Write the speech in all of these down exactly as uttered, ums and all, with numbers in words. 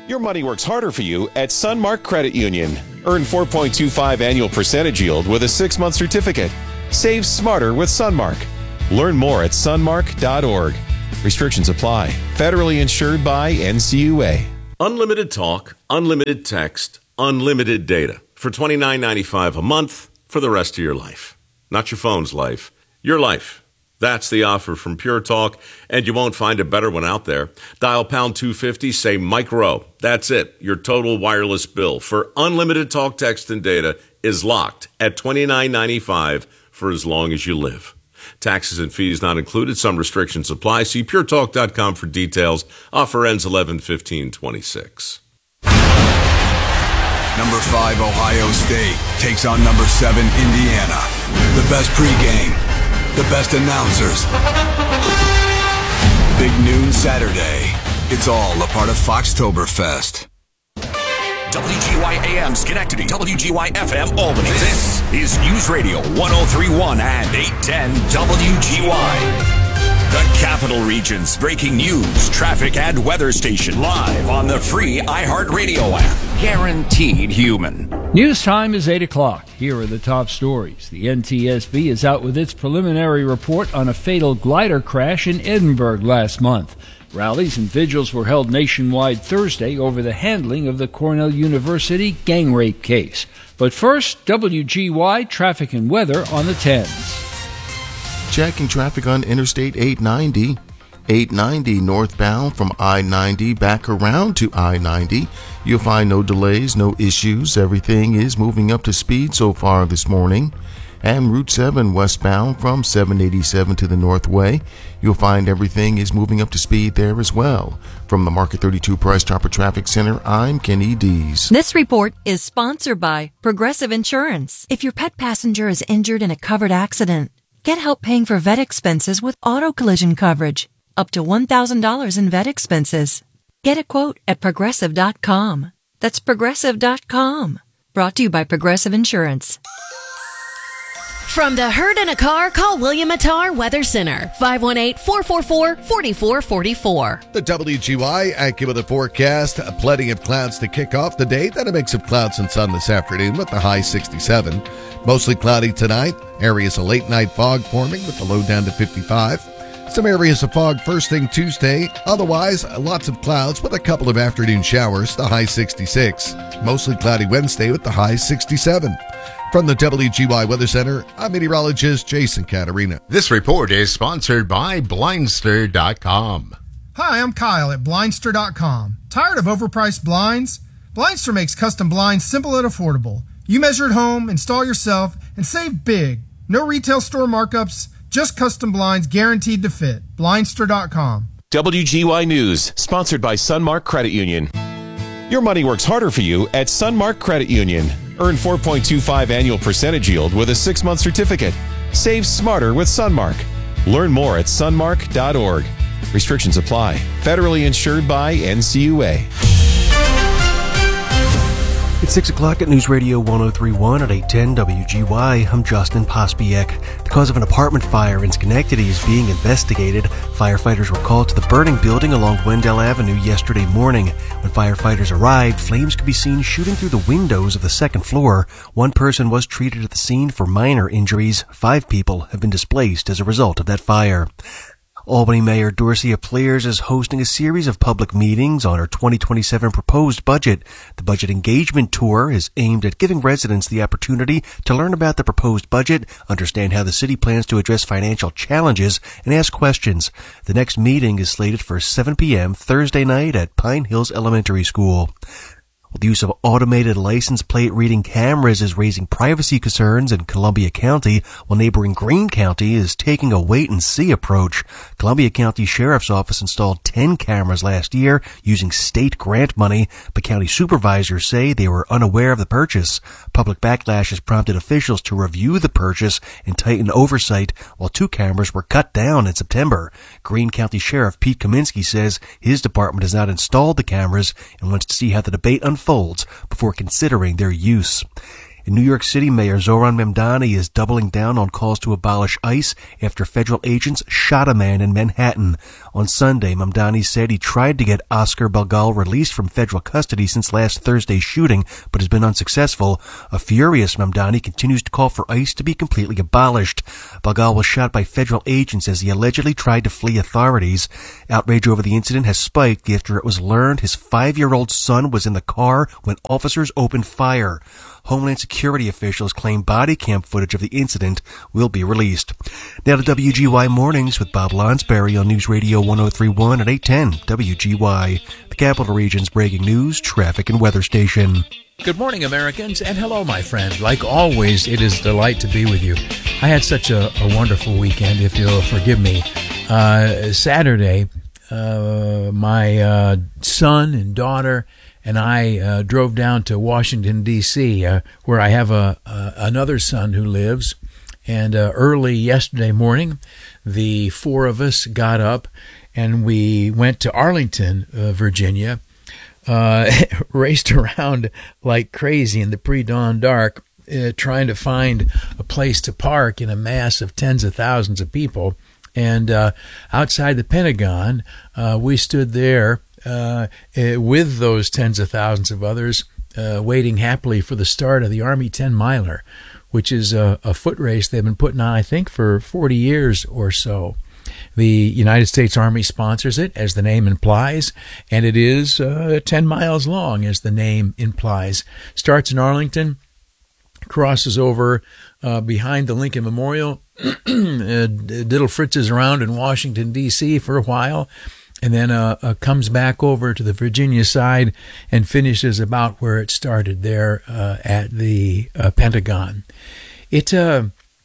Your money works harder for you at Sunmark Credit Union. Earn four point two five annual percentage yield with a six-month certificate. Save smarter with Sunmark. Learn more at sunmark dot org. Restrictions apply. Federally insured by N C U A. Unlimited talk, unlimited text, unlimited data for twenty-nine ninety-five a month for the rest of your life. Not your phone's life, your life. That's the offer from Pure Talk, and you won't find a better one out there. Dial pound two fifty, say Mike Rowe. That's it. Your total wireless bill for unlimited talk, text, and data is locked at twenty-nine ninety-five for as long as you live. Taxes and fees not included. Some restrictions apply. See pure talk dot com for details. Offer ends eleven fifteen twenty-six. Number five, Ohio State takes on number seven, Indiana. The best pregame, the best announcers. Big noon Saturday. It's all a part of Foxtoberfest. W G Y A M Schenectady, W G Y F M Albany. This is News Radio one oh three point one and eight ten W G Y. The Capital Region's breaking news, traffic, and weather station live on the free iHeartRadio app. Guaranteed human. News time is eight o'clock. Here are the top stories. The N T S B is out with its preliminary report on a fatal glider crash in Edinburgh last month. Rallies and vigils were held nationwide Thursday over the handling of the Cornell University gang rape case. But first, W G Y traffic and weather on the tens. Checking traffic on Interstate eight ninety. eight ninety northbound from I ninety back around to I ninety. You'll find no delays, no issues. Everything is moving up to speed so far this morning. And Route seven westbound from seven eighty-seven to the Northway. You'll find everything is moving up to speed there as well. From the Market thirty-two Price Chopper Traffic Center, I'm Kenny Dees. This report is sponsored by Progressive Insurance. If your pet passenger is injured in a covered accident, get help paying for vet expenses with auto collision coverage. Up to one thousand dollars in vet expenses. Get a quote at progressive dot com. That's progressive dot com. Brought to you by Progressive Insurance. From the Herd in a Car, call William Attar Weather Center, five one eight, four four four, four four four four. The W G Y AccuWeather forecast, plenty of clouds to kick off the day, then a mix of clouds and sun this afternoon with the high sixty-seven. Mostly cloudy tonight, areas of late night fog forming with the low down to fifty-five. Some areas of fog first thing Tuesday, otherwise lots of clouds with a couple of afternoon showers, the high sixty-six. Mostly cloudy Wednesday with the high sixty-seven. From the W G Y Weather Center, I'm meteorologist Jason Caterina. This report is sponsored by Blindster dot com. Hi, I'm Kyle at Blindster dot com. Tired of overpriced blinds? Blindster makes custom blinds simple and affordable. You measure at home, install yourself, and save big. No retail store markups, just custom blinds guaranteed to fit. Blindster dot com. W G Y News, sponsored by Sunmark Credit Union. Your money works harder for you at Sunmark Credit Union. Earn four point two five annual percentage yield with a six-month certificate. Save smarter with Sunmark. Learn more at sunmark dot org. Restrictions apply. Federally insured by N C U A. It's six o'clock at News Radio one oh three point one at eight ten W G Y. I'm Justin Pospiek. The cause of an apartment fire in Schenectady is being investigated. Firefighters were called to the burning building along Wendell Avenue yesterday morning. When firefighters arrived, flames could be seen shooting through the windows of the second floor. One person was treated at the scene for minor injuries. Five people have been displaced as a result of that fire. Albany Mayor Dorcia Pliers is hosting a series of public meetings on her twenty twenty-seven proposed budget. The Budget Engagement Tour is aimed at giving residents the opportunity to learn about the proposed budget, understand how the city plans to address financial challenges, and ask questions. The next meeting is slated for seven p.m. Thursday night at Pine Hills Elementary School. The use of automated license plate reading cameras is raising privacy concerns in Columbia County, while neighboring Greene County is taking a wait-and-see approach. Columbia County Sheriff's Office installed ten cameras last year using state grant money, but county supervisors say they were unaware of the purchase. Public backlash has prompted officials to review the purchase and tighten oversight, while two cameras were cut down in September. Greene County Sheriff Pete Kaminsky says his department has not installed the cameras and wants to see how the debate unfolds unfolds before considering their use. In New York City, Mayor Zoran Mamdani is doubling down on calls to abolish ICE after federal agents shot a man in Manhattan. On Sunday, Mamdani said he tried to get Oscar Balgal released from federal custody since last Thursday's shooting, but has been unsuccessful. A furious Mamdani continues to call for ICE to be completely abolished. Balgal was shot by federal agents as he allegedly tried to flee authorities. Outrage over the incident has spiked after it was learned his five-year-old son was in the car when officers opened fire. Homeland Security officials claim body cam footage of the incident will be released. Now to W G Y Mornings with Bob Lonsberry on News Radio one oh three point one at eight ten W G Y, the Capital Region's breaking news, traffic, and weather station. Good morning, Americans, and hello, my friend. Like always, it is a delight to be with you. I had such a, a wonderful weekend, if you'll forgive me. Uh, Saturday, uh, my uh, son and daughter and I uh, drove down to Washington, D C, uh, where I have a, a another son who lives. And uh, early yesterday morning, the four of us got up and we went to Arlington, uh, Virginia, uh, raced around like crazy in the pre-dawn dark, uh, trying to find a place to park in a mass of tens of thousands of people. And uh, outside the Pentagon, uh, we stood there uh, with those tens of thousands of others, uh, waiting happily for the start of the Army ten-miler, which is a, a foot race they've been putting on, I think, for forty years or so. The United States Army sponsors it, as the name implies, and it is uh, ten miles long, as the name implies. Starts in Arlington, crosses over uh, behind the Lincoln Memorial, diddle fritzes around in Washington, D C for a while, and then uh, uh, comes back over to the Virginia side and finishes about where it started there uh, at the uh, Pentagon. It uh,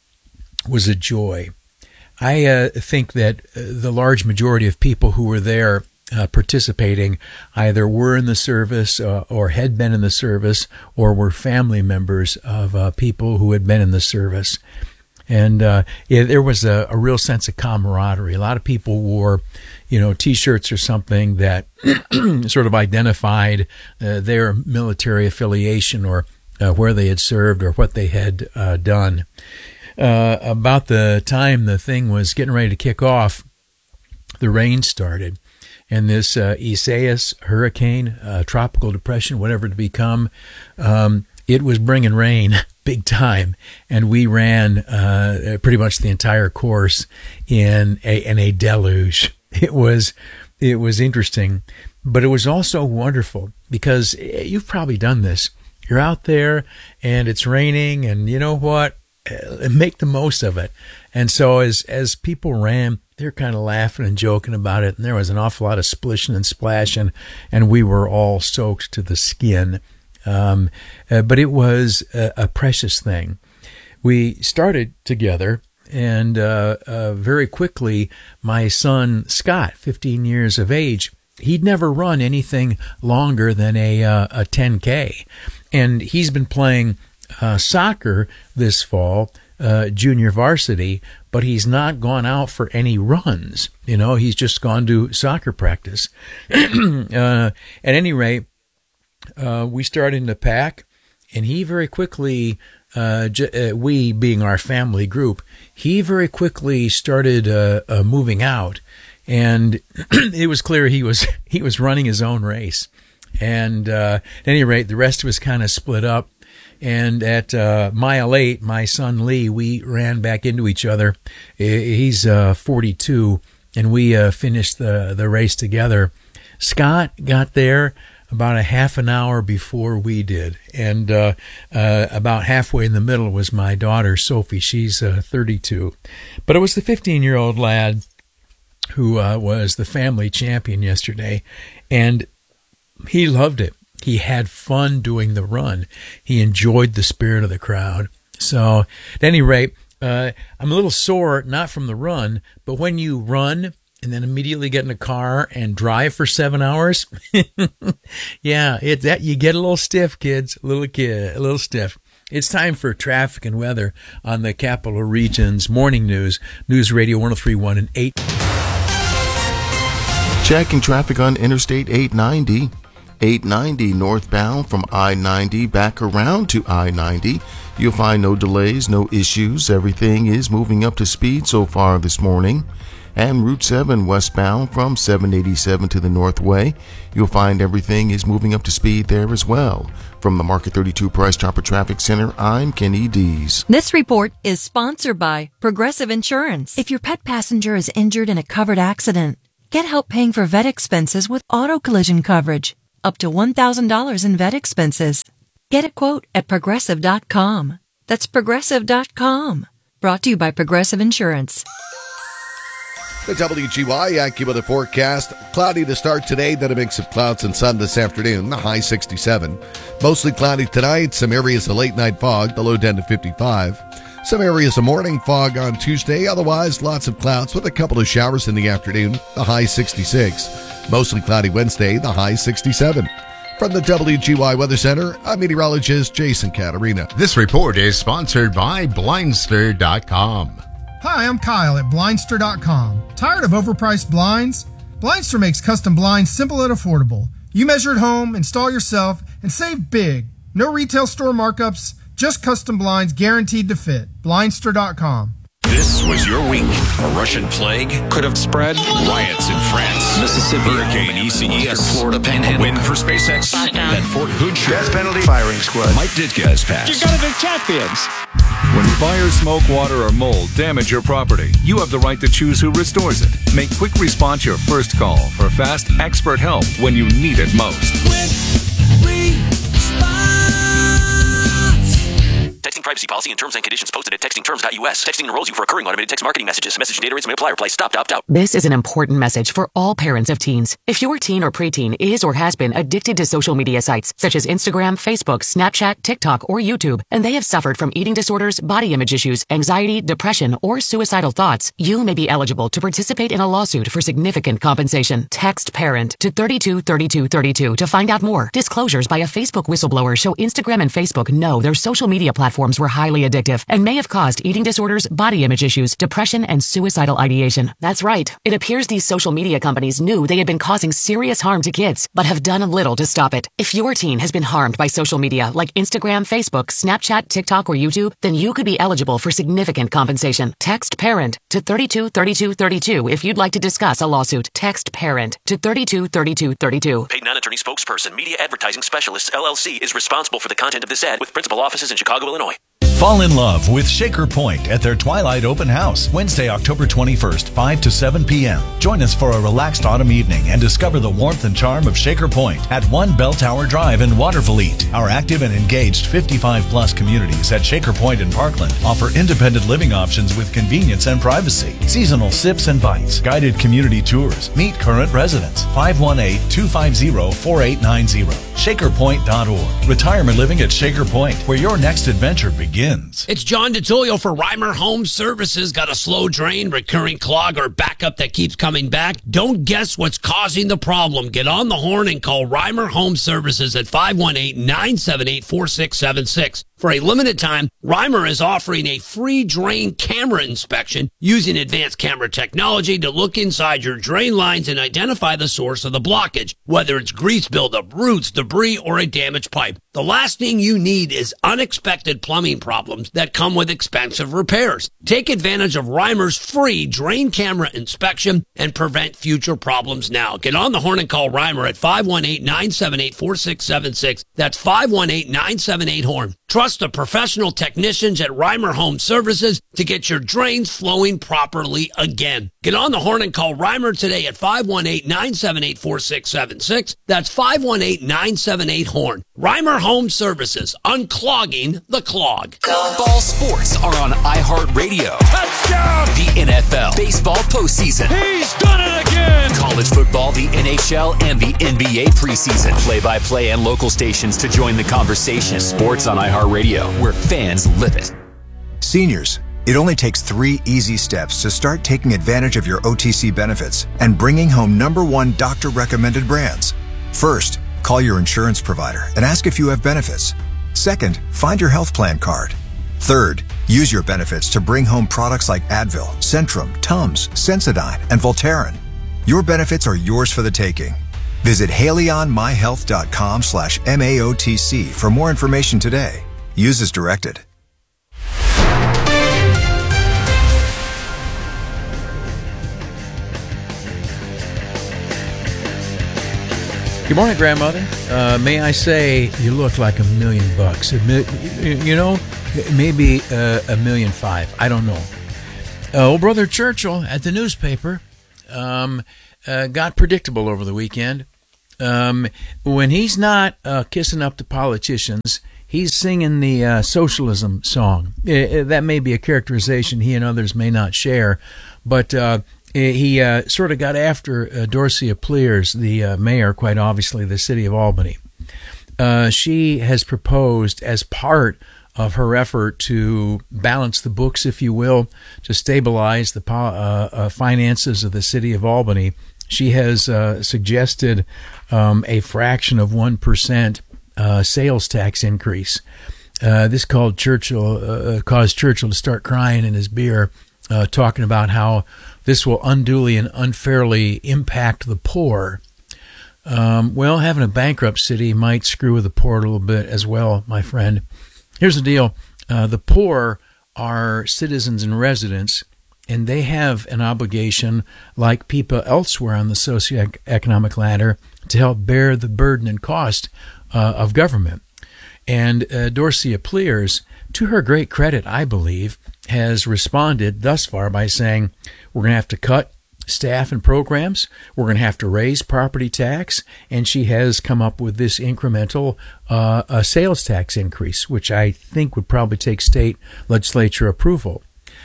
was a joy. I uh, think that uh, the large majority of people who were there uh, participating either were in the service uh, or had been in the service or were family members of uh, people who had been in the service. And uh, yeah, there was a, a real sense of camaraderie. A lot of people wore, you know, T-shirts or something that sort of identified uh, their military affiliation or uh, where they had served or what they had uh, done. Uh, about the time the thing was getting ready to kick off, the rain started. And this uh, Isaias hurricane, uh, tropical depression, whatever to become, um, it was bringing rain big time. And we ran uh, pretty much the entire course in a, in a deluge. It was, it was interesting, but it was also wonderful because you've probably done this. You're out there and it's raining and you know what? Make the most of it. And so as as people ran, they're kind of laughing and joking about it. And there was an awful lot of splishing and splashing, and we were all soaked to the skin. Um, uh, but it was a, a precious thing. We started together, and uh, uh, very quickly, my son Scott, fifteen years of age, he'd never run anything longer than a uh, a ten K, and he's been playing Uh, soccer this fall, uh, junior varsity, but he's not gone out for any runs. You know, he's just gone to soccer practice. uh, at any rate, uh, we started in the pack, and he very quickly, uh, j- uh, we being our family group, he very quickly started uh, uh, moving out, and it was clear he was he was running his own race. And uh, at any rate, the rest of us kind of split up. And at uh, mile eight, my son Lee, we ran back into each other. He's uh, forty-two, and we uh, finished the, the race together. Scott got there about a half an hour before we did. And uh, uh, about halfway in the middle was my daughter, Sophie. She's uh, thirty-two. But it was the fifteen-year-old lad who uh, was the family champion yesterday, and he loved it. He had fun doing the run. He enjoyed the spirit of the crowd. So, at any rate, uh, I'm a little sore, not from the run, but when you run and then immediately get in a car and drive for seven hours, yeah, it that you get a little stiff, kids, a little kid, a little stiff. It's time for traffic and weather on the Capital Region's Morning News, News Radio one oh three point one and eight. Checking traffic on Interstate eight ninety. eight ninety northbound from I ninety back around to I ninety. You'll find no delays, no issues. Everything is moving up to speed so far this morning. And Route seven westbound from seven eighty-seven to the Northway. You'll find everything is moving up to speed there as well. From the Market thirty-two Price Chopper Traffic Center, I'm Kenny Dees. This report is sponsored by Progressive Insurance. If your pet passenger is injured in a covered accident, get help paying for vet expenses with auto collision coverage. Up to one thousand dollars in vet expenses. Get a quote at progressive dot com. That's progressive dot com. Brought to you by Progressive Insurance. The W G Y AccuWeather forecast. Cloudy to start today, then a mix of clouds and sun this afternoon, the high sixty-seven. Mostly cloudy tonight, some areas of late night fog, the low ten to fifty-five. Some areas of morning fog on Tuesday, otherwise lots of clouds with a couple of showers in the afternoon, the high sixty-six. Mostly cloudy Wednesday, the high sixty-seven. From the W G Y Weather Center, I'm meteorologist Jason Catarina. This report is sponsored by Blindster dot com. Hi, I'm Kyle at Blindster dot com. Tired of overpriced blinds? Blindster makes custom blinds simple and affordable. You measure at home, install yourself, and save big. No retail store markups, just custom blinds guaranteed to fit. Blindster dot com. This was your week. A Russian plague could have spread. Riots in France. Mississippi. Hurricane E C E S. Florida Panhandle. Win for SpaceX. Then Fort Hood. Death penalty. Firing squad. Mike Ditka has passed. You're gonna be champions. When fire, smoke, water, or mold damage your property, you have the right to choose who restores it. Make quick response your first call for fast, expert help when you need it most. Texting privacy policy and terms and conditions posted at texting terms dot U S. Texting enrolls you for recurring automated text marketing messages. Message data rates may apply. Reply stop to opt out. This is an important message for all parents of teens. If your teen or preteen is or has been addicted to social media sites such as Instagram, Facebook, Snapchat, TikTok, or YouTube, and they have suffered from eating disorders, body image issues, anxiety, depression, or suicidal thoughts, you may be eligible to participate in a lawsuit for significant compensation. Text PARENT to thirty-two thirty-two thirty-two to find out more. Disclosures by a Facebook whistleblower show Instagram and Facebook know their social media platforms were highly addictive and may have caused eating disorders, body image issues, depression, and suicidal ideation. That's right. It appears these social media companies knew they had been causing serious harm to kids, but have done little to stop it. If your teen has been harmed by social media like Instagram, Facebook, Snapchat, TikTok, or YouTube, then you could be eligible for significant compensation. Text PARENT to thirty-two thirty-two thirty-two if you'd like to discuss a lawsuit. Text PARENT to thirty-two thirty-two thirty-two. Paid non-attorney spokesperson, Media Advertising Specialists, L L C, is responsible for the content of this ad with principal offices in Chicago, Illinois. Fall in love with Shaker Point at their Twilight Open House, Wednesday, October twenty-first, five to seven p.m. Join us for a relaxed autumn evening and discover the warmth and charm of Shaker Point at one Bell Tower Drive in Watervliet. Our active and engaged fifty-five plus communities at Shaker Point in Parkland offer independent living options with convenience and privacy. Seasonal sips and bites, guided community tours. Meet current residents. five one eight, two five zero, four eight nine zero. shaker point dot org. Retirement living at Shaker Point, where your next adventure begins. It's John DeTullio for Reimer Home Services. Got a slow drain, recurring clog, or backup that keeps coming back? Don't guess what's causing the problem. Get on the horn and call Reimer Home Services at five one eight, nine seven eight, four six seven six. For a limited time, Reimer is offering a free drain camera inspection using advanced camera technology to look inside your drain lines and identify the source of the blockage, whether it's grease buildup, roots, debris, or a damaged pipe. The last thing you need is unexpected plumbing problems that come with expensive repairs. Take advantage of Reimer's free drain camera inspection and prevent future problems now. Get on the horn and call Reimer at five one eight, nine seven eight, four six seven six. That's five one eight, nine seven eight, HORN. Trust the professional technicians at Reimer Home Services to get your drains flowing properly again. Get on the horn and call Reimer today at five one eight, nine seven eight, four six seven six. That's five one eight, nine seven eight, HORN. Reimer Home Services, unclogging the clog. Ball sports are on iHeartRadio. Touchdown! The N F L, baseball postseason. He's done it again! College football, the N H L, and the N B A preseason. Play-by-play and local stations to join the conversation. Sports on iHeartRadio, where fans live it. Seniors, it only takes three easy steps to start taking advantage of your O T C benefits and bringing home number one doctor-recommended brands. First, call your insurance provider and ask if you have benefits. Second, find your health plan card. Third, use your benefits to bring home products like Advil, Centrum, Tums, Sensodyne, and Voltaren. Your benefits are yours for the taking. Visit haleyonmyhealth.com slash MAOTC for more information today. Use as directed. Good morning, Grandmother. Uh, may I say you look like a million bucks. A mi- you know, maybe uh, a million five. I don't know. Uh, old Brother Churchill at the newspaper um, uh, got predictable over the weekend. Um, when he's not uh, kissing up to politicians, he's singing the uh, socialism song. Uh, that may be a characterization he and others may not share, but uh, he uh, sort of got after uh, Dorcia Pleers, the uh, mayor, quite obviously, the city of Albany. Uh, she has proposed, as part of her effort to balance the books, if you will, to stabilize the uh, uh, finances of the city of Albany, she has uh, suggested um, a fraction of one percent uh, sales tax increase. Uh, this called Churchill, uh, caused Churchill to start crying in his beer, uh, talking about how this will unduly and unfairly impact the poor. Um, well, having a bankrupt city might screw with the poor a little bit as well, my friend. Here's the deal. Uh, the poor are citizens and residents, and they have an obligation, like people elsewhere on the socioeconomic ladder, to help bear the burden and cost uh, of government. And uh, Dorcia Pleers, to her great credit, I believe, has responded thus far by saying, we're going to have to cut staff and programs, we're going to have to raise property tax, and she has come up with this incremental uh, a sales tax increase, which I think would probably take state legislature approval.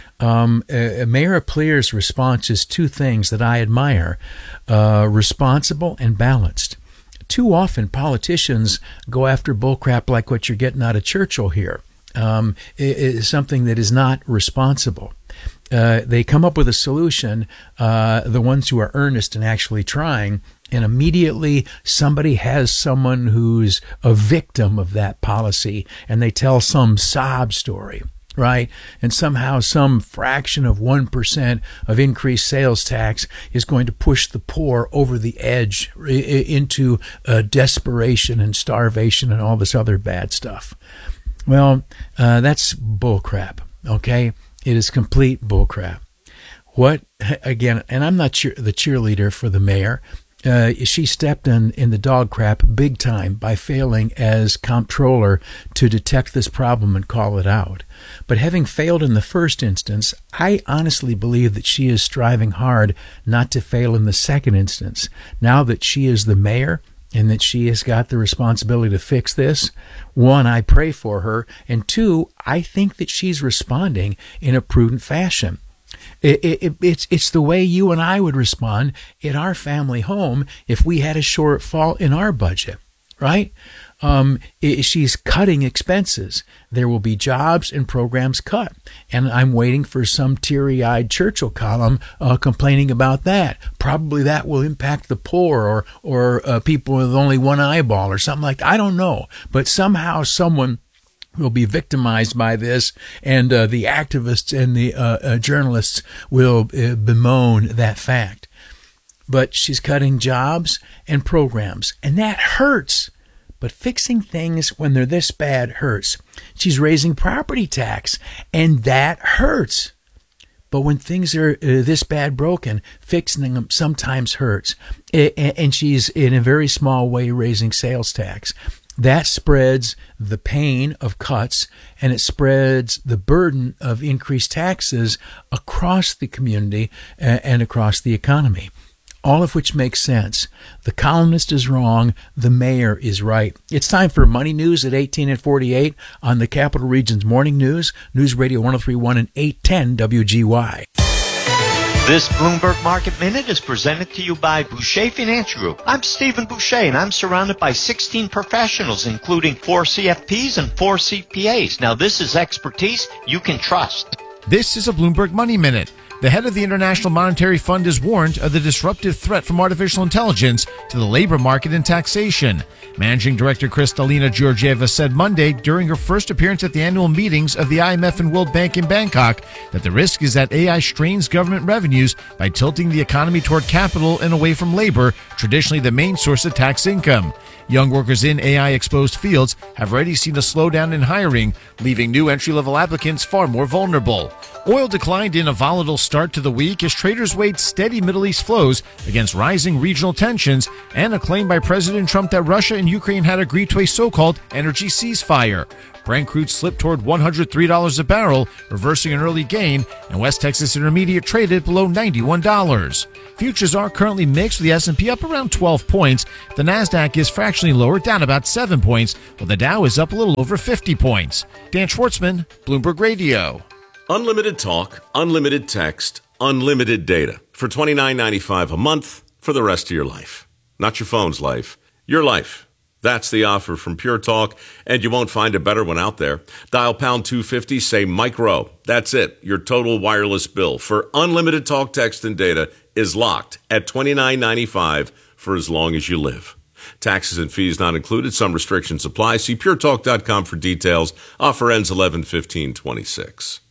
Um, uh, Mayor Pleers' response is two things that I admire, uh, responsible and balanced. Too often politicians go after bullcrap like what you're getting out of Churchill here. Um, it is something that is not responsible. Uh, they come up with a solution, uh, the ones who are earnest and actually trying, and immediately somebody has someone who's a victim of that policy, and they tell some sob story, right? And somehow some fraction of one percent of increased sales tax is going to push the poor over the edge into uh, desperation and starvation and all this other bad stuff. Well, uh, that's bullcrap, okay? It is complete bullcrap. What, again, and I'm not cheer, the cheerleader for the mayor. Uh, she stepped in, in the dog crap big time by failing as comptroller to detect this problem and call it out. But having failed in the first instance, I honestly believe that she is striving hard not to fail in the second instance. Now that she is the mayor, and that she has got the responsibility to fix this, one, I pray for her, and two, I think that she's responding in a prudent fashion. It, it, it's it's the way you and I would respond in our family home if we had a shortfall in our budget, right? Um, it, she's cutting expenses. There will be jobs and programs cut. And I'm waiting for some teary-eyed Churchill column uh, complaining about that. Probably that will impact the poor or, or uh, people with only one eyeball or something like that. I don't know. But somehow someone will be victimized by this, and uh, the activists and the uh, uh, journalists will uh, bemoan that fact. But she's cutting jobs and programs, and that hurts. But fixing things when they're this bad hurts. She's raising property tax, and that hurts. But when things are uh, this bad broken, fixing them sometimes hurts. A- and she's, in a very small way, raising sales tax. That spreads the pain of cuts, and it spreads the burden of increased taxes across the community uh, and across the economy. All of which makes sense. The columnist is wrong. The mayor is right. It's time for Money News at eighteen and forty-eight on the Capital Region's Morning News, News Radio one oh three point one and eight ten W G Y. This Bloomberg Market Minute is presented to you by Boucher Finance Group. I'm Stephen Boucher, and I'm surrounded by sixteen professionals, including four C F Ps and four C P As. Now, this is expertise you can trust. This is a Bloomberg Money Minute. The head of the International Monetary Fund has warned of the disruptive threat from artificial intelligence to the labor market and taxation. Managing Director Kristalina Georgieva said Monday during her first appearance at the annual meetings of the I M F and World Bank in Bangkok that the risk is that A I strains government revenues by tilting the economy toward capital and away from labor, traditionally the main source of tax income. Young workers in A I-exposed fields have already seen a slowdown in hiring, leaving new entry-level applicants far more vulnerable. Oil declined in a volatile start to the week as traders weighed steady Middle East flows against rising regional tensions and a claim by President Trump that Russia and Ukraine had agreed to a so-called energy ceasefire. Brent crude slipped toward one hundred three dollars a barrel, reversing an early gain, and West Texas Intermediate traded below ninety-one dollars. Futures are currently mixed with the S and P up around twelve points. The NASDAQ is fractionally lower, down about seven points, while the Dow is up a little over fifty points. Dan Schwartzman, Bloomberg Radio. Unlimited talk, unlimited text, unlimited data for twenty-nine ninety-five a month for the rest of your life. Not your phone's life, your life. That's the offer from Pure Talk, and you won't find a better one out there. Dial pound two fifty, say Mike Rowe. That's it. Your total wireless bill for unlimited talk, text, and data is locked at twenty-nine ninety-five for as long as you live. Taxes and fees not included. Some restrictions apply. See pure talk dot com for details. Offer ends eleven fifteen twenty-six.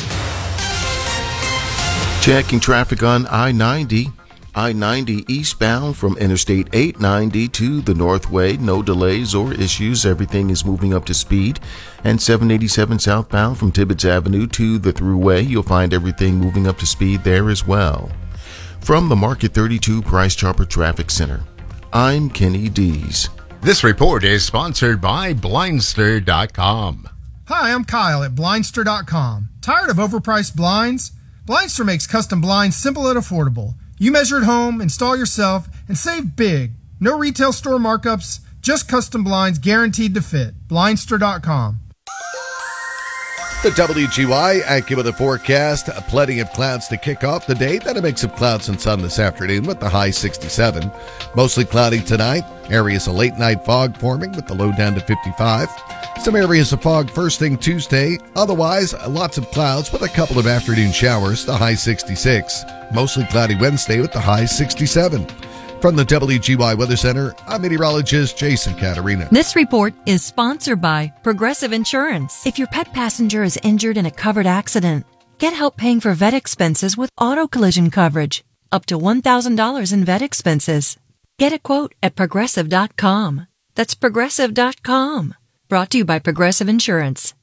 Checking traffic on I ninety. I ninety eastbound from Interstate eight ninety to the Northway. No delays or issues. Everything is moving up to speed. And seven eighty-seven southbound from Tibbetts Avenue to the Thruway. You'll find everything moving up to speed there as well. From the Market thirty-two Price Chopper Traffic Center, I'm Kenny Dees. This report is sponsored by Blindster dot com. Hi, I'm Kyle at Blindster dot com. Tired of overpriced blinds? Blindster makes custom blinds simple and affordable. You measure at home, install yourself, and save big. No retail store markups, just custom blinds guaranteed to fit. Blindster dot com. The W G Y AccuWeather forecast, plenty of clouds to kick off the day. Then a mix of clouds and sun this afternoon with the high sixty-seven. Mostly cloudy tonight. Areas of late night fog forming with the low down to fifty-five. Some areas of fog first thing Tuesday. Otherwise, lots of clouds with a couple of afternoon showers, the high sixty-six. Mostly cloudy Wednesday with the high sixty-seven. From the W G Y Weather Center, I'm meteorologist Jason Caterina. This report is sponsored by Progressive Insurance. If your pet passenger is injured in a covered accident, get help paying for vet expenses with auto collision coverage. Up to one thousand dollars in vet expenses. Get a quote at Progressive dot com. That's Progressive dot com. Brought to you by Progressive Insurance.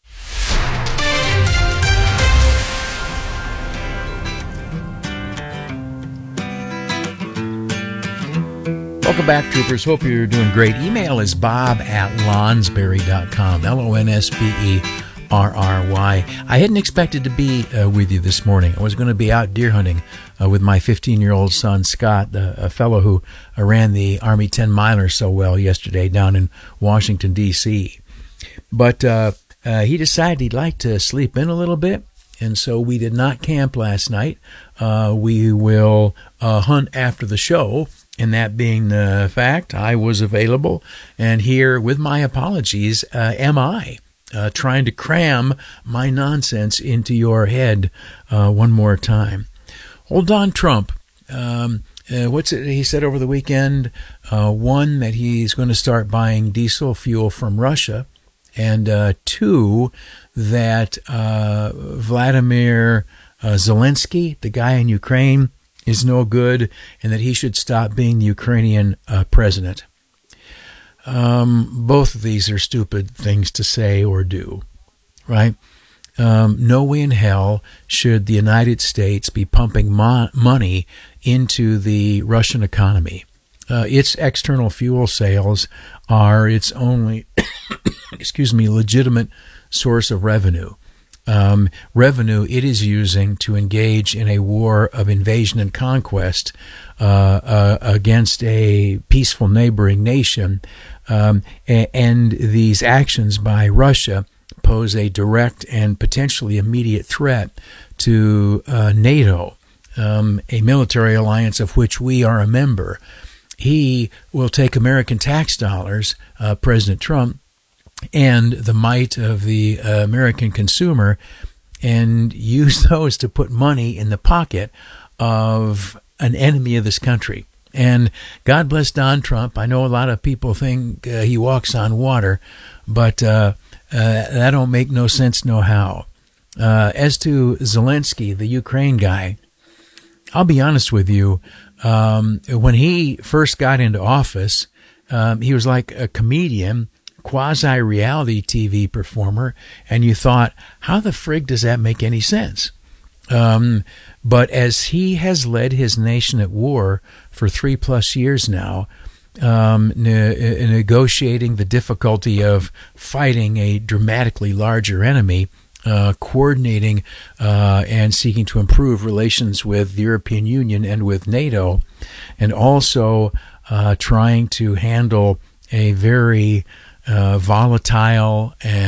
Welcome back, troopers. Hope you're doing great. Email is bob at lonsberry dot com. L O N S B E R R Y. I hadn't expected to be uh, with you this morning. I was going to be out deer hunting uh, with my fifteen-year-old son, Scott, uh, a fellow who uh, ran the Army ten miler so well yesterday down in Washington, D C But uh, uh, he decided he'd like to sleep in a little bit, and so we did not camp last night. Uh, we will uh, hunt after the show. And that being the fact, I was available, and here, with my apologies, uh, am I, uh, trying to cram my nonsense into your head uh, one more time. Old Don Trump, um, uh, what's it he said over the weekend? Uh, one, that he's going to start buying diesel fuel from Russia, and uh, two, that uh, Vladimir uh, Zelensky, the guy in Ukraine, is no good, and that he should stop being the Ukrainian uh, president. Um, both of these are stupid things to say or do, right? Um, no way in hell should the United States be pumping mo- money into the Russian economy. Uh, its external fuel sales are its only, excuse me, legitimate source of revenue. Um, revenue it is using to engage in a war of invasion and conquest uh, uh, against a peaceful neighboring nation. Um, and, and these actions by Russia pose a direct and potentially immediate threat to uh, NATO, um, a military alliance of which we are a member. He will take American tax dollars, uh, President Trump, and the might of the uh, American consumer, and use those to put money in the pocket of an enemy of this country. And God bless Don Trump. I know a lot of people think uh, he walks on water, but uh, uh, that don't make no sense no how. Uh, as to Zelensky, the Ukraine guy, I'll be honest with you. Um, when he first got into office, um, he was like a comedian, quasi-reality T V performer, and you thought, how the frig does that make any sense? Um, but as he has led his nation at war for three plus years now, um, ne- negotiating the difficulty of fighting a dramatically larger enemy, uh, coordinating uh, and seeking to improve relations with the European Union and with NATO, and also uh, trying to handle a very uh, volatile and